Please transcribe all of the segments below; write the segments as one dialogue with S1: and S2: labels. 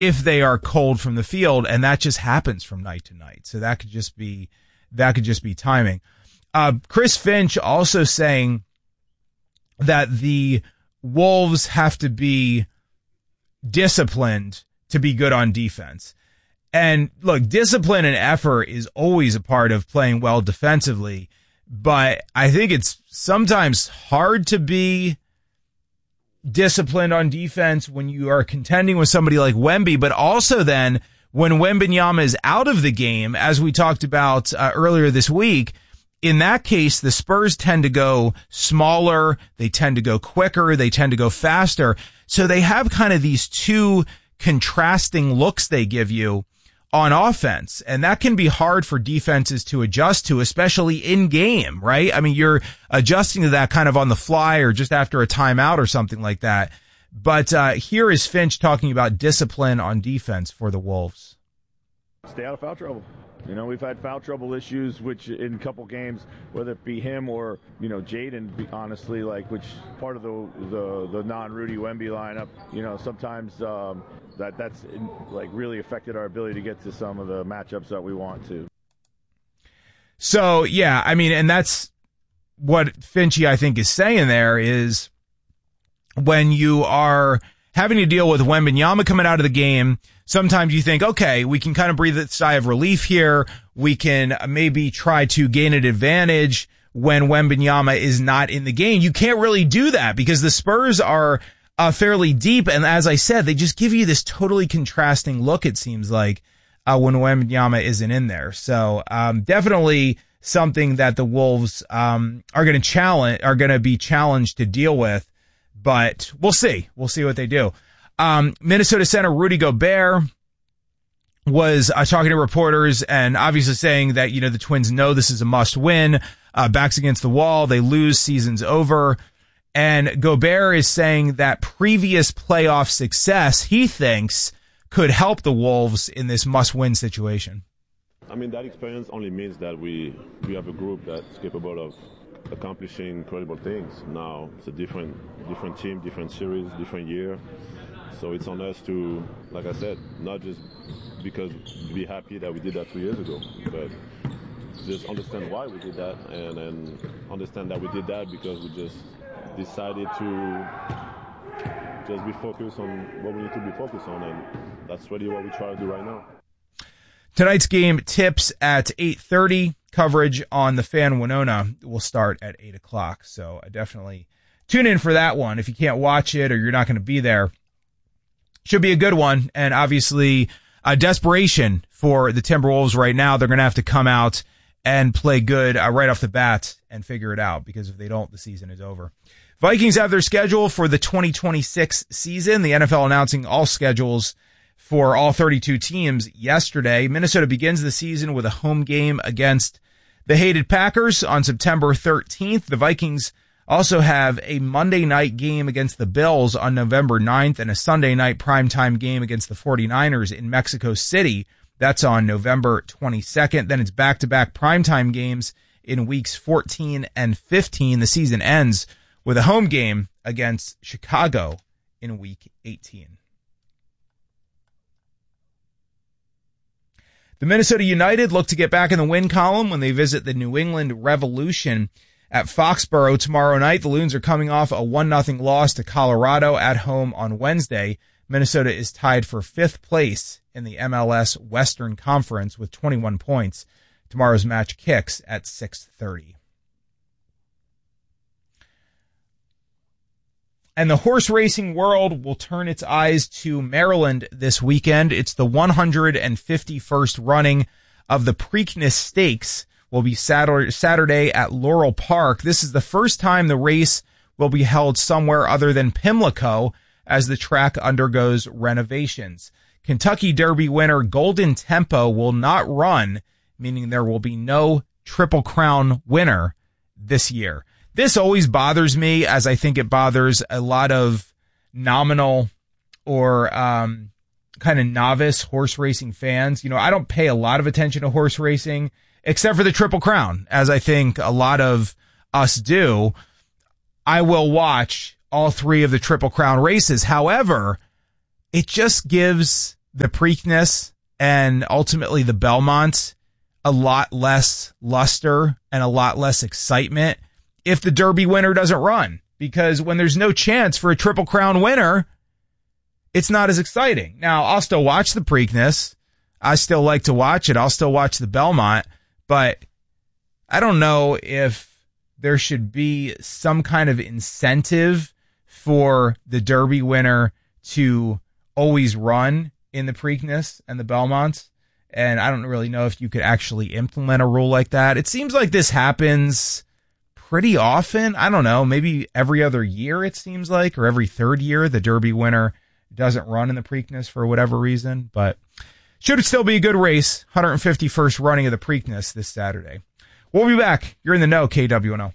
S1: if they are cold from the field, and that just happens from night to night. So that could just be timing. Chris Finch also saying that the Wolves have to be disciplined to be good on defense. And look, discipline and effort is always a part of playing well defensively, but I think it's sometimes hard to be disciplined on defense when you are contending with somebody like Wemby, but also then when Wembanyama is out of the game, as we talked about earlier this week. In that case, the Spurs tend to go smaller, they tend to go quicker, they tend to go faster. So they have kind of these two contrasting looks they give you on offense. And that can be hard for defenses to adjust to, especially in game, right? I mean, you're adjusting to that kind of on the fly or just after a timeout or something like that. But here is Finch talking about discipline on defense for the Wolves.
S2: Stay out of foul trouble. You know, we've had foul trouble issues, which in a couple games, whether it be him or, you know, Jaden, honestly, like, which part of the non-Rudy Wemby lineup, you know, sometimes that's like really affected our ability to get to some of the matchups that we want to.
S1: So, yeah, I mean, and that's what Finchie, I think, is saying there is when you are having to deal with Wembanyama coming out of the game, sometimes you think, okay, we can kind of breathe a sigh of relief here. We can maybe try to gain an advantage when Wembanyama is not in the game. You can't really do that because the Spurs are fairly deep. And as I said, they just give you this totally contrasting look, it seems like, when Wembanyama isn't in there. So definitely something that the Wolves are going to be challenged to deal with. But we'll see. We'll see what they do. Minnesota center Rudy Gobert was talking to reporters and obviously saying that, you know, the Twins know this is a must win. Backs against the wall. They lose, season's over. And Gobert is saying that previous playoff success, he thinks, could help the Wolves in this must win situation.
S3: I mean, that experience only means that we have a group that's capable of accomplishing incredible things. Now it's a different team, different series, different year. So it's on us to, like I said, not just because be happy that we did that 2 years ago, but just understand why we did that and understand that we did that because we just decided to just be focused on what we need to be focused on, and that's really what we try to do right now.
S1: Tonight's game tips at 8:30. Coverage on the Fan Winona will start at 8 o'clock. So definitely tune in for that one. If you can't watch it or you're not going to be there, should be a good one. And obviously a desperation for the Timberwolves right now. They're going to have to come out and play good right off the bat and figure it out, because if they don't, the season is over. Vikings have their schedule for the 2026 season. The NFL announcing all schedules for all 32 teams yesterday. Minnesota begins the season with a home game against the hated Packers on September 13th. The Vikings also have a Monday night game against the Bills on November 9th and a Sunday night primetime game against the 49ers in Mexico City. That's on November 22nd. Then it's back-to-back primetime games in weeks 14 and 15. The season ends with a home game against Chicago in week 18. The Minnesota United look to get back in the win column when they visit the New England Revolution at Foxborough tomorrow night. The Loons are coming off a 1-0 loss to Colorado at home on Wednesday. Minnesota is tied for 5th place in the MLS Western Conference with 21 points. Tomorrow's match kicks at 6:30. And the horse racing world will turn its eyes to Maryland this weekend. It's the 151st running of the Preakness Stakes. Will be Saturday at Laurel Park. This is the first time the race will be held somewhere other than Pimlico as the track undergoes renovations. Kentucky Derby winner Golden Tempo will not run, meaning there will be no Triple Crown winner this year. This always bothers me, as I think it bothers a lot of nominal or kind of novice horse racing fans. You know, I don't pay a lot of attention to horse racing, except for the Triple Crown, as I think a lot of us do. I will watch all 3 of the Triple Crown races. However, it just gives the Preakness and ultimately the Belmont a lot less luster and a lot less excitement if the Derby winner doesn't run. Because when there's no chance for a Triple Crown winner, it's not as exciting. Now, I'll still watch the Preakness. I still like to watch it. I'll still watch the Belmont. But I don't know if there should be some kind of incentive for the Derby winner to always run in the Preakness and the Belmonts. And I don't really know if you could actually implement a rule like that. It seems like this happens pretty often. I don't know, maybe every other year it seems like, or every third year the Derby winner doesn't run in the Preakness for whatever reason. But should it still be a good race? 151st running of the Preakness this Saturday. We'll be back. You're in the know, KWNO.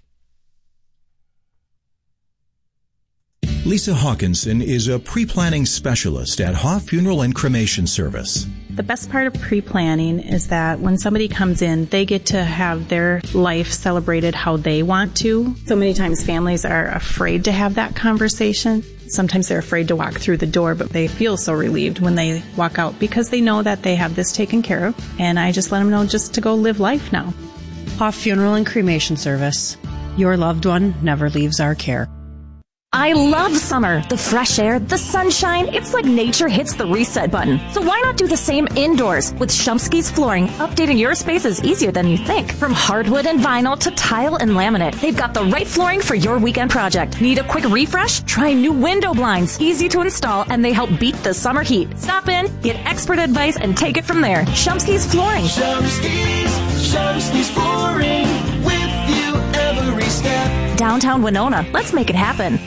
S4: Lisa Hawkinson is a pre-planning specialist at Hoff Funeral and Cremation Service.
S5: The best part of pre-planning is that when somebody comes in, they get to have their life celebrated how they want to. So many times families are afraid to have that conversation. Sometimes they're afraid to walk through the door, but they feel so relieved when they walk out because they know that they have this taken care of. And I just let them know just to go live life now.
S6: Hoff Funeral and Cremation Service. Your loved one never leaves our care.
S7: I love summer. The fresh air, the sunshine. It's like nature hits the reset button. So why not do the same indoors? With Shumsky's Flooring, updating your space is easier than you think. From hardwood and vinyl to tile and laminate, they've got the right flooring for your weekend project. Need a quick refresh? Try new window blinds. Easy to install, and they help beat the summer heat. Stop in, get expert advice, and take it from there. Shumsky's Flooring.
S8: Shumsky's Flooring. With you every step.
S7: Downtown Winona. Let's make it happen.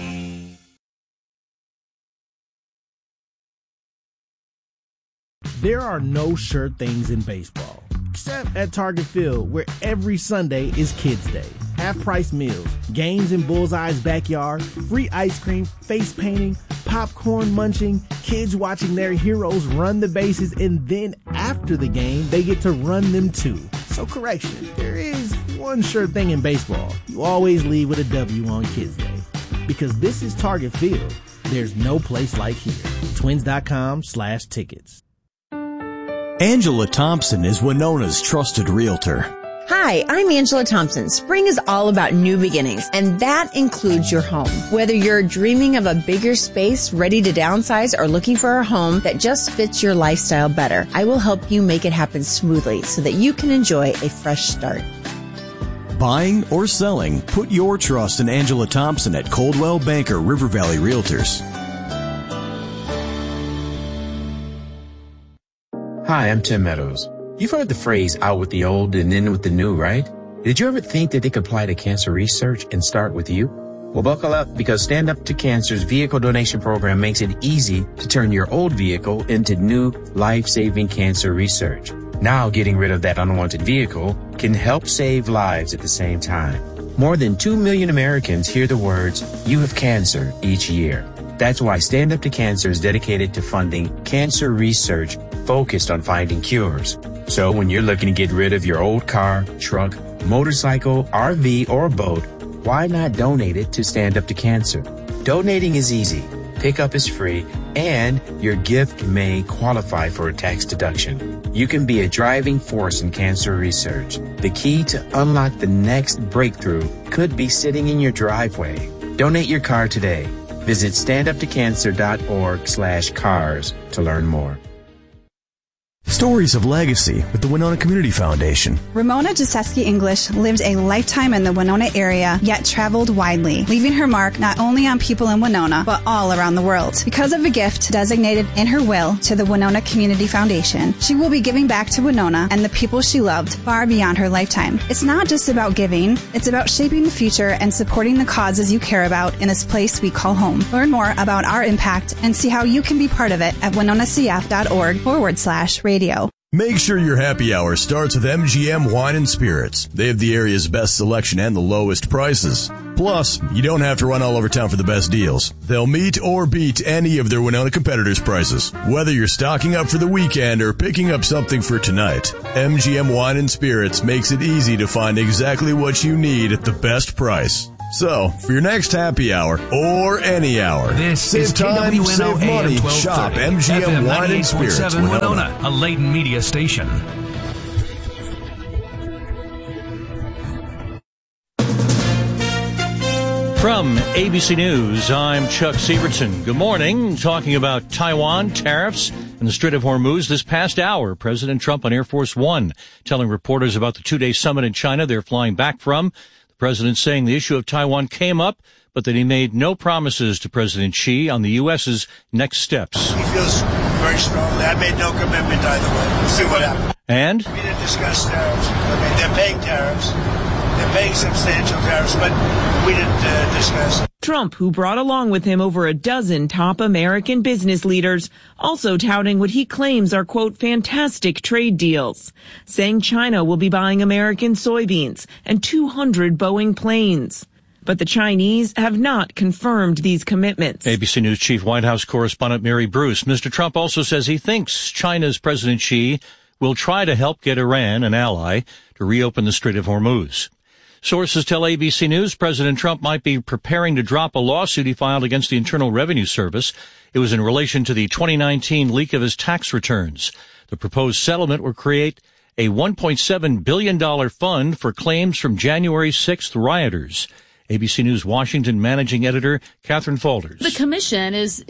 S9: There are no sure things in baseball, except at Target Field, where every Sunday is Kids Day. Half-price meals, games in Bullseye's backyard, free ice cream, face painting, popcorn munching, kids watching their heroes run the bases, and then after the game, they get to run them too. So correction, there is one sure thing in baseball. You always leave with a W on Kids Day. Because this is Target Field. There's no place like here. Twins.com/tickets.
S4: Angela Thompson is Winona's trusted realtor.
S10: Hi, I'm Angela Thompson. Spring is all about new beginnings, and that includes your home. Whether you're dreaming of a bigger space, ready to downsize, or looking for a home that just fits your lifestyle better, I will help you make it happen smoothly so that you can enjoy a fresh start.
S4: Buying or selling, put your trust in Angela Thompson at Coldwell Banker River Valley Realtors.
S11: Hi, I'm Tim Meadows. You've heard the phrase out with the old and in with the new, right? Did you ever think that they could apply to cancer research and start with you? Well, buckle up, because Stand Up to Cancer's vehicle donation program makes it easy to turn your old vehicle into new life-saving cancer research. Now, getting rid of that unwanted vehicle can help save lives at the same time. More than 2 million Americans hear the words, "You have cancer," each year. That's why Stand Up to Cancer is dedicated to funding cancer research focused on finding cures. So when you're looking to get rid of your old car, truck, motorcycle, RV, or boat, why not donate it to Stand Up to Cancer? Donating is easy, pickup is free, and your gift may qualify for a tax deduction. You can be a driving force in cancer research. The key to unlock the next breakthrough could be sitting in your driveway. Donate your car today. Visit standuptocancer.org/cars to learn more.
S4: Stories of Legacy with the Winona Community Foundation.
S12: Ramona Jasewski English lived a lifetime in the Winona area, yet traveled widely, leaving her mark not only on people in Winona, but all around the world. Because of a gift designated in her will to the Winona Community Foundation, she will be giving back to Winona and the people she loved far beyond her lifetime. It's not just about giving, it's about shaping the future and supporting the causes you care about in this place we call home. Learn more about our impact and see how you can be part of it at winonacf.org/radio.
S13: Make sure your happy hour starts with MGM Wine and Spirits. They have the area's best selection and the lowest prices. Plus, you don't have to run all over town for the best deals. They'll meet or beat any of their Winona competitors' prices. Whether you're stocking up for the weekend or picking up something for tonight, MGM Wine and Spirits makes it easy to find exactly what you need at the best price. So, for your next happy hour, or any hour,
S14: this
S13: save
S14: is
S13: time,
S14: KWNO
S13: save money,
S14: AM
S13: shop
S14: 1230,
S13: MGM
S14: FM
S13: Wine and Spirits,
S14: 98.7 Winona, a Layton media station.
S15: From ABC News, I'm Chuck Sievertson. Good morning. Talking about Taiwan, tariffs, and the Strait of Hormuz. This past hour, President Trump on Air Force One telling reporters about the two-day summit in China they're flying back from. The president saying the issue of Taiwan came up, but that he made no promises to President Xi on the U.S.'s next steps.
S16: He feels very strongly. I made no commitment either way. We'll see what happens.
S15: And?
S16: We didn't discuss tariffs. I mean, they're paying tariffs. They're paying substantial tariffs, but we didn't discuss it.
S17: Trump, who brought along with him over a dozen top American business leaders, also touting what he claims are, quote, fantastic trade deals, saying China will be buying American soybeans and 200 Boeing planes. But the Chinese have not confirmed these commitments.
S15: ABC News Chief White House correspondent Mary Bruce. Mr. Trump also says he thinks China's President Xi will try to help get Iran, an ally, to reopen the Strait of Hormuz. Sources tell ABC News President Trump might be preparing to drop a lawsuit he filed against the Internal Revenue Service. It was in relation to the 2019 leak of his tax returns. The proposed settlement would create a $1.7 billion fund for claims from January 6th rioters. ABC News Washington managing editor Catherine Faulders.
S18: The commission is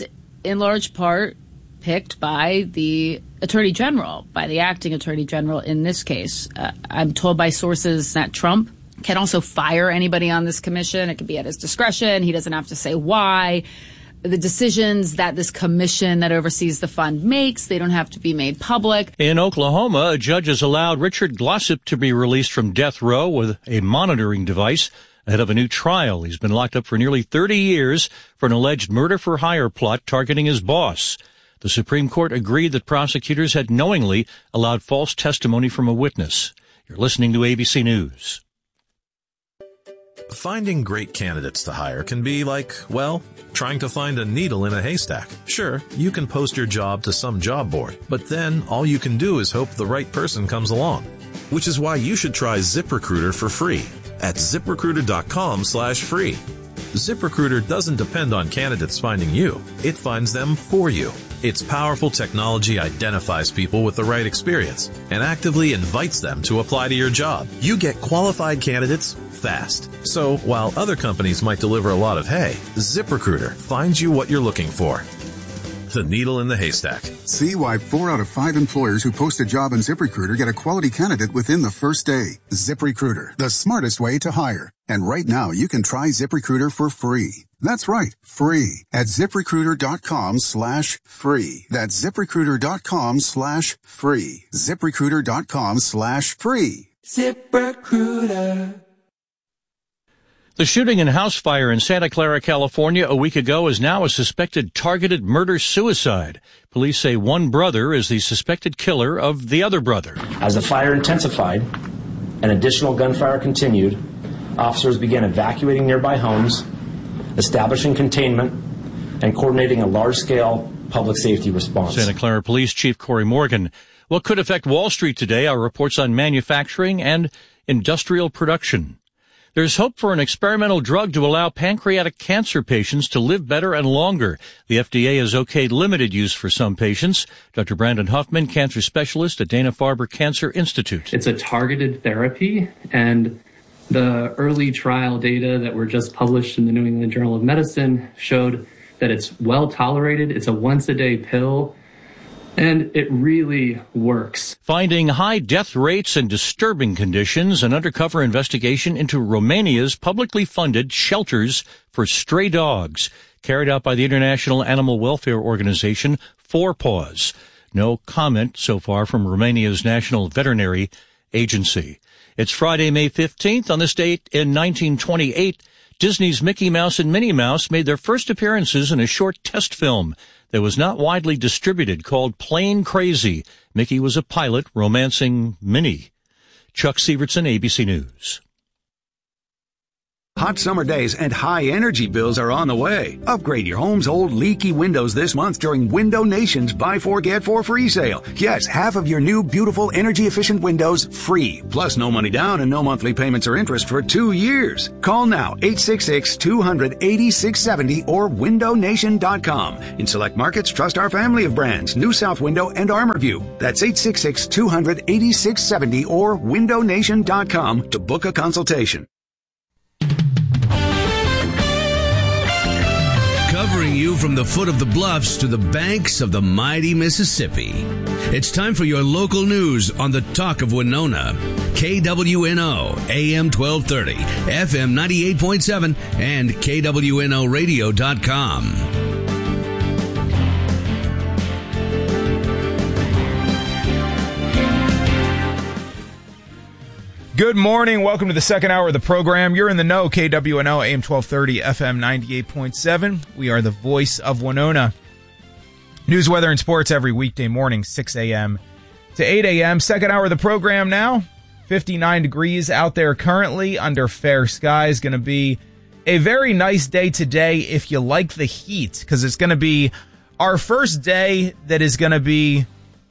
S18: in large part picked by the Attorney General, by the acting Attorney General in this case. I'm told by sources that Trump can also fire anybody on this commission. It can be at his discretion. He doesn't have to say why. The decisions that this commission that oversees the fund makes, they don't have to be made public.
S15: In Oklahoma, a judge has allowed Richard Glossip to be released from death row with a monitoring device ahead of a new trial. He's been locked up for nearly 30 years for an alleged murder-for-hire plot targeting his boss. The Supreme Court agreed that prosecutors had knowingly allowed false testimony from a witness. You're listening to ABC News.
S19: Finding great candidates to hire can be like, well, trying to find a needle in a haystack. Sure, you can post your job to some job board, but then all you can do is hope the right person comes along. Which is why you should try ZipRecruiter for free at ZipRecruiter.com/free. ZipRecruiter doesn't depend on candidates finding you. It finds them for you. Its powerful technology identifies people with the right experience and actively invites them to apply to your job. You get qualified candidates fast. So while other companies might deliver a lot of hay, ZipRecruiter finds you what you're looking for. The needle in the haystack.
S20: See why 4 out of 5 employers who post a job on ZipRecruiter get a quality candidate within the first day. ZipRecruiter, the smartest way to hire. And right now, you can try ZipRecruiter for free. That's right, free at ZipRecruiter.com/free. That's ZipRecruiter.com/free. ZipRecruiter.com/free.
S8: ZipRecruiter.
S15: The shooting and house fire in Santa Clara, California a week ago is now a suspected targeted murder-suicide. Police say one brother is the suspected killer of the other brother.
S21: As the fire intensified and additional gunfire continued, officers began evacuating nearby homes, establishing containment, and coordinating a large-scale public safety response.
S15: Santa Clara Police Chief Corey Morgan. What could affect Wall Street today are reports on manufacturing and industrial production. There's hope for an experimental drug to allow pancreatic cancer patients to live better and longer. The FDA has okayed limited use for some patients. Dr. Brandon Huffman, cancer specialist at Dana-Farber Cancer Institute.
S22: It's a targeted therapy, and the early trial data that were just published in the New England Journal of Medicine showed that it's well tolerated. It's a once-a-day pill, and it really works.
S15: Finding high death rates and disturbing conditions, an undercover investigation into Romania's publicly funded shelters for stray dogs, carried out by the international animal welfare organization Four Paws. No comment so far from Romania's National Veterinary Agency. It's Friday, May 15th. On this date in 1928, Disney's Mickey Mouse and Minnie Mouse made their first appearances in a short test film that was not widely distributed called Plane Crazy. Mickey was a pilot romancing Minnie. Chuck Sievertson, ABC News.
S2: Hot summer days and high energy bills are on the way. Upgrade your home's old leaky windows this month during Window Nation's Buy 4 Get 4 free sale. Yes, half of your new beautiful energy efficient windows free. Plus no money down and no monthly payments or interest for 2 years. Call now 866-200-8670 or windownation.com. In select markets, trust our family of brands, New South Window and ArmorView. That's 866-200-8670 or windownation.com to book a consultation.
S3: Covering you from the foot of the bluffs to the banks of the mighty Mississippi. It's time for your local news on the Talk of Winona. KWNO, AM 1230, FM 98.7, and KWNOradio.com.
S1: Good morning. Welcome to the second hour of the program. You're in the know. KWNO, AM 1230, FM 98.7. We are the voice of Winona. News, weather, and sports every weekday morning, 6 a.m. to 8 a.m. Second hour of the program now. 59 degrees out there currently under fair skies. Going to be a very nice day today if you like the heat, because it's going to be our first day that is going to be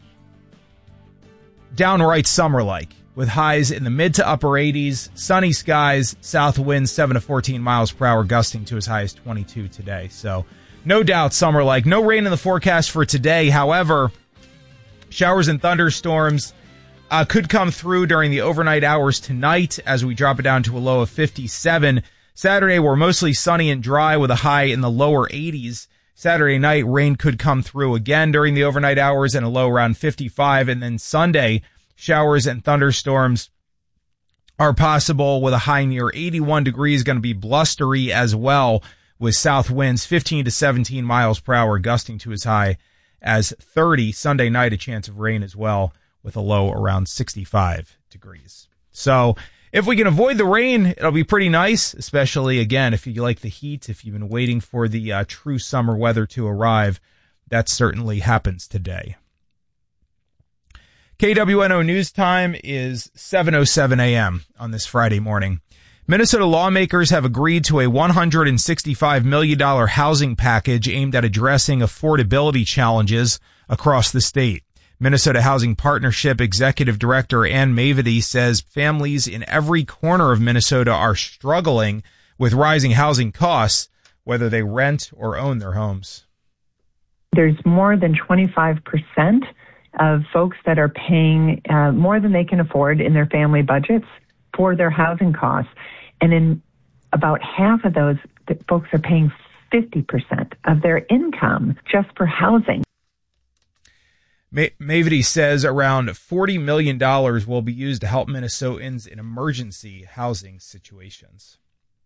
S1: downright summer-like, with highs in the mid to upper 80s, sunny skies, south winds 7 to 14 miles per hour, gusting to as high as 22 today. So no doubt summer-like. No rain in the forecast for today. However, showers and thunderstorms could come through during the overnight hours tonight as we drop it down to a low of 57. Saturday, we're mostly sunny and dry with a high in the lower 80s. Saturday night, rain could come through again during the overnight hours and a low around 55. And then Sunday, showers and thunderstorms are possible with a high near 81 degrees, going to be blustery as well, with south winds 15 to 17 miles per hour, gusting to as high as 30. Sunday night, a chance of rain as well, with a low around 65 degrees. So if we can avoid the rain, it'll be pretty nice, especially, again, if you like the heat, if you've been waiting for the true summer weather to arrive. That certainly happens today. KWNO News Time is 7:07 a.m. on this Friday morning. Minnesota lawmakers have agreed to a $165 million housing package aimed at addressing affordability challenges across the state. Minnesota Housing Partnership Executive Director Ann Mavety says families in every corner of Minnesota are struggling with rising housing costs, whether they rent or own their homes.
S23: There's more than 25% of folks that are paying more than they can afford in their family budgets for their housing costs. And in about half of those, folks are paying 50% of their income just for housing.
S1: Mavety says around $40 million will be used to help Minnesotans in emergency housing situations.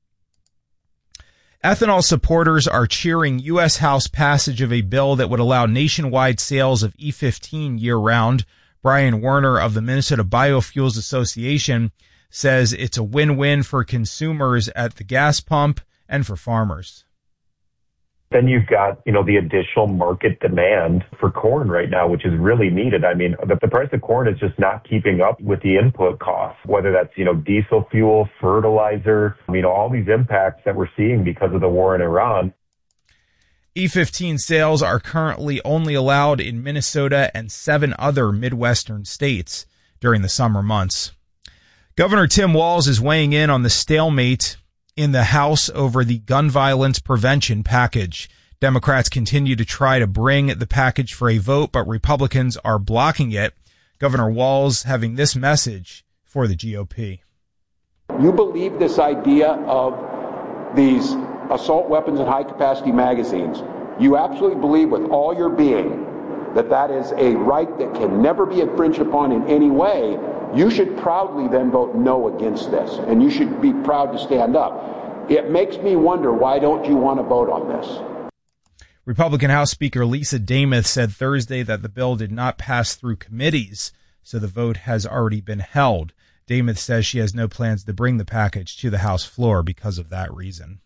S1: Ethanol supporters are cheering U.S. House passage of a bill that would allow nationwide sales of E15 year-round. Brian Werner of the Minnesota Biofuels Association says it's a win-win for consumers at the gas pump and for farmers.
S24: Then you've got, the additional market demand for corn right now, which is really needed. I mean, the price of corn is just not keeping up with the input costs, whether that's, diesel fuel, fertilizer, all these impacts that we're seeing because of the war in Iran.
S1: E15 sales are currently only allowed in Minnesota and 7 other Midwestern states during the summer months. Governor Tim Walz is weighing in on the stalemate in the House over the gun violence prevention package. Democrats continue to try to bring the package for a vote, but Republicans are blocking it. Governor Walz having this message for the GOP.
S25: You believe this idea of these assault weapons and high-capacity magazines. You absolutely believe with all your being that that is a right that can never be infringed upon in any way. You should proudly then vote no against this, and you should be proud to stand up. It makes me wonder, why don't you want to vote on this?
S1: Republican House Speaker Lisa Damuth said Thursday that the bill did not pass through committees, so the vote has already been held. Damuth says she has no plans to bring the package to the House floor because of that reason.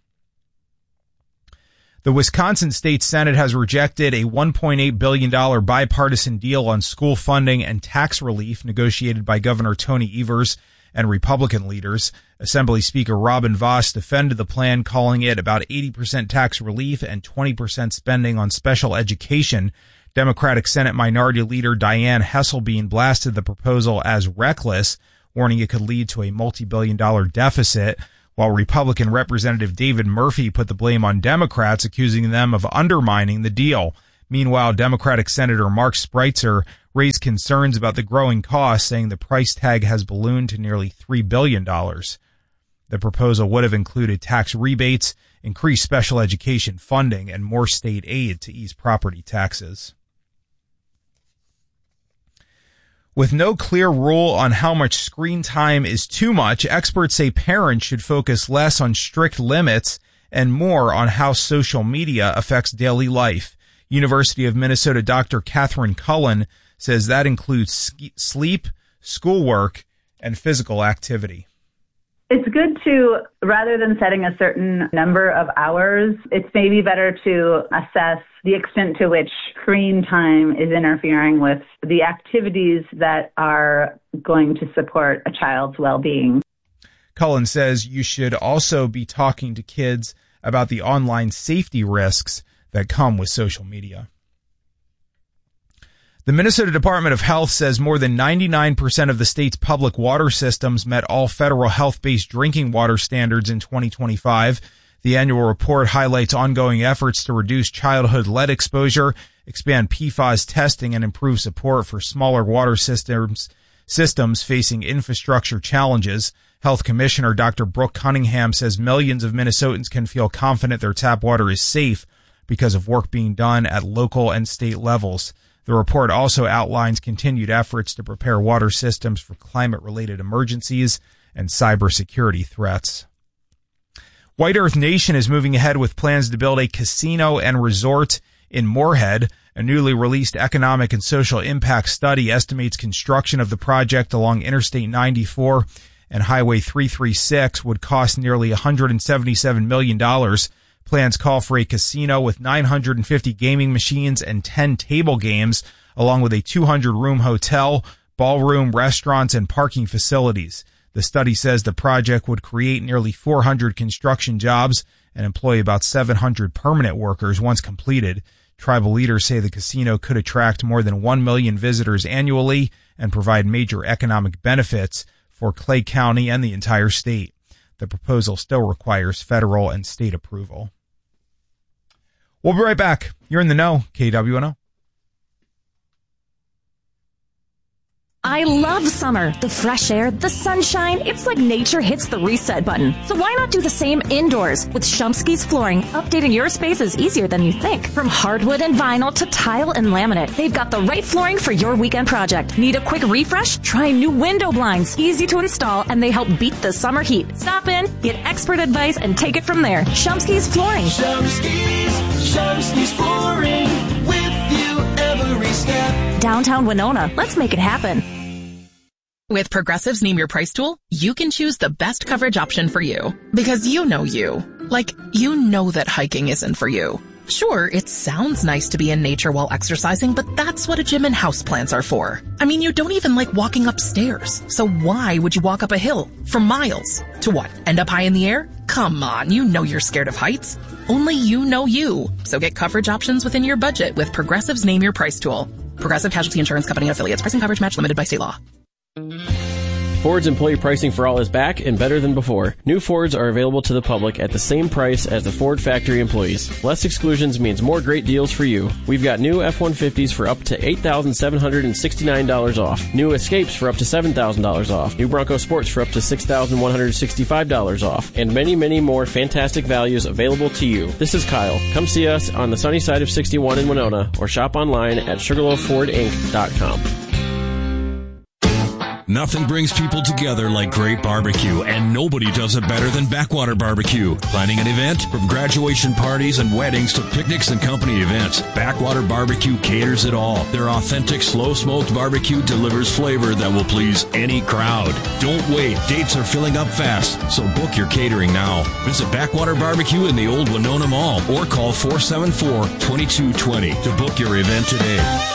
S1: The Wisconsin State Senate has rejected a $1.8 billion bipartisan deal on school funding and tax relief negotiated by Governor Tony Evers and Republican leaders. Assembly Speaker Robin Vos defended the plan, calling it about 80% tax relief and 20% spending on special education. Democratic Senate Minority Leader Dianne Hesselbein blasted the proposal as reckless, warning it could lead to a multi-billion-dollar deficit, while Republican Representative David Murphy put the blame on Democrats, accusing them of undermining the deal. Meanwhile, Democratic Senator Mark Spreitzer raised concerns about the growing costs, saying the price tag has ballooned to nearly $3 billion. The proposal would have included tax rebates, increased special education funding, and more state aid to ease property taxes. With no clear rule on how much screen time is too much, experts say parents should focus less on strict limits and more on how social media affects daily life. University of Minnesota Dr. Catherine Cullen says that includes sleep, schoolwork, and physical activity.
S5: It's good to, rather than setting a certain number of hours, it's maybe better to assess the extent to which screen time is interfering with the activities that are going to support a child's well-being.
S1: Cullen says you should also be talking to kids about the online safety risks that come with social media. The Minnesota Department of Health says more than 99% of the state's public water systems met all federal health-based drinking water standards in 2025. The annual report highlights ongoing efforts to reduce childhood lead exposure, expand PFAS testing, and improve support for smaller water systems facing infrastructure challenges. Health Commissioner Dr. Brooke Cunningham says millions of Minnesotans can feel confident their tap water is safe because of work being done at local and state levels. The report also outlines continued efforts to prepare water systems for climate-related emergencies and cybersecurity threats. White Earth Nation is moving ahead with plans to build a casino and resort in Moorhead. A newly released economic and social impact study estimates construction of the project along Interstate 94 and Highway 336 would cost nearly $177 million. Plans call for a casino with 950 gaming machines and 10 table games, along with a 200-room hotel, ballroom, restaurants, and parking facilities. The study says the project would create nearly 400 construction jobs and employ about 700 permanent workers once completed. Tribal leaders say the casino could attract more than 1 million visitors annually and provide major economic benefits for Clay County and the entire state. The proposal still requires federal and state approval. We'll be right back. You're in the know, KWNO.
S6: I love summer. The fresh air, the sunshine. It's like nature hits the reset button. So why not do the same indoors? With Shumsky's Flooring, updating your space is easier than you think. From hardwood and vinyl to tile and laminate, they've got the right flooring for your weekend project. Need a quick refresh? Try new window blinds. Easy to install, and they help beat the summer heat. Stop in, get expert advice, and take it from there. Shumsky's Flooring.
S8: Shumsky's Flooring, with you every step.
S6: Downtown Winona. Let's make it happen.
S7: With Progressive's Name Your Price tool, you can choose the best coverage option for you. Because you know you. Like, you know that hiking isn't for you. Sure, it sounds nice to be in nature while exercising, but that's what a gym and houseplants are for. I mean, you don't even like walking upstairs. So why would you walk up a hill for miles? To what, end up high in the air? Come on, you know you're scared of heights. Only you know you. So get coverage options within your budget with Progressive's Name Your Price tool. Progressive Casualty Insurance Company and affiliates. Pricing coverage match limited by state law.
S9: Ford's employee pricing for all is back and better than before. New Fords are available to the public at the same price as the Ford factory employees. Less exclusions means more great deals for you. We've got new F-150s for up to $8,769 off. New Escapes for up to $7,000 off. New Bronco Sports for up to $6,165 off. And many, many more fantastic values available to you. This is Kyle. Come see us on the sunny side of 61 in Winona or shop online at SugarloafFordInc.com.
S10: Nothing brings people together like great barbecue, and nobody does it better than Backwater Barbecue. Planning an event? From graduation parties and weddings to picnics and company events, Backwater Barbecue caters it all. Their authentic slow-smoked barbecue delivers flavor that will please any crowd. Don't wait. Dates are filling up fast, so book your catering now. Visit Backwater Barbecue in the Old Winona Mall or call 474-2220 to book your event today.